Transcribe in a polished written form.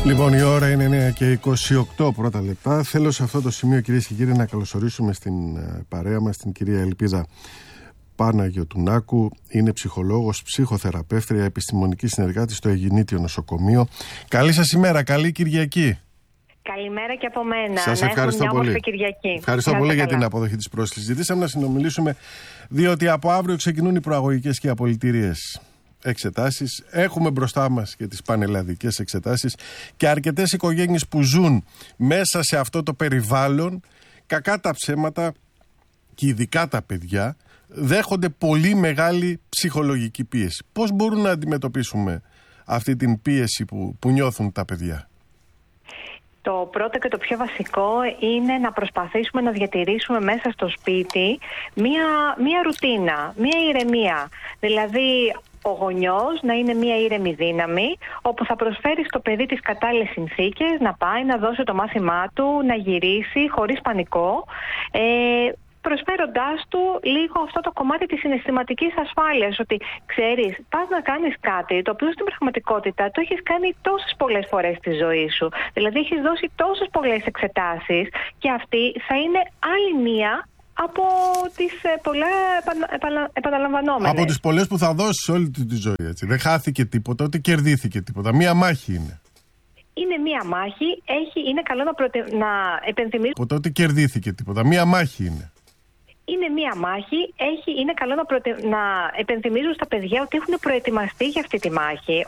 Λοιπόν, η ώρα είναι 9:28 πρώτα λεπτά. Θέλω σε αυτό το σημείο, κυρίες και κύριοι, να καλωσορίσουμε στην παρέα μας την κυρία Ελπίδα Παναγιωτουνάκου. Είναι ψυχολόγος, ψυχοθεραπεύτρια, επιστημονική συνεργάτη στο Αιγινήτιο Νοσοκομείο. Καλή σας ημέρα, καλή Κυριακή. Καλημέρα και από μένα. Σας ευχαριστώ πολύ. Ευχαριστώ πολύ για την αποδοχή της πρόσκλησης. Ζητήσαμε να συνομιλήσουμε, διότι από αύριο ξεκινούν οι προαγωγικές και οι απολυτήριες εξετάσεις. Έχουμε μπροστά μας και τις πανελλαδικές εξετάσεις και αρκετές οικογένειες που ζουν μέσα σε αυτό το περιβάλλον. Κακά τα ψέματα και ειδικά τα παιδιά δέχονται πολύ μεγάλη ψυχολογική πίεση. Πώς μπορούν να αντιμετωπίσουμε αυτή την πίεση που νιώθουν τα παιδιά? Το πρώτο και το πιο βασικό είναι να προσπαθήσουμε να διατηρήσουμε μέσα στο σπίτι μία ρουτίνα, μία ηρεμία. Δηλαδή, ο γονιός να είναι μία ήρεμη δύναμη, όπου θα προσφέρει στο παιδί τις κατάλληλες συνθήκες, να πάει να δώσει το μάθημά του, να γυρίσει χωρίς πανικό, προσφέροντάς του λίγο αυτό το κομμάτι της συναισθηματικής ασφάλειας, ότι ξέρεις, πας να κάνεις κάτι το οποίο στην πραγματικότητα το έχεις κάνει τόσες πολλές φορές στη ζωή σου. Δηλαδή έχεις δώσει τόσες πολλές εξετάσεις και αυτή θα είναι άλλη μία από τις πολλά επαναλαμβανόμενες. Από τις πολλές που θα δώσεις όλη τη ζωή, έτσι. Δεν χάθηκε τίποτα, ούτε κερδίθηκε τίποτα. Μία μάχη είναι. Είναι μία μάχη, είναι καλό να επενθυμίσουμε. Από τότε κερδίθηκε τίποτα. Μία μάχη είναι. Είναι μία μάχη, είναι καλό να επενθυμίζουν στα παιδιά ότι έχουν προετοιμαστεί για αυτή τη μάχη,